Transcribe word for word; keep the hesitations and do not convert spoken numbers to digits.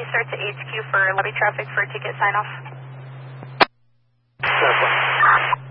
start to H Q for lobby traffic for ticket sign-off.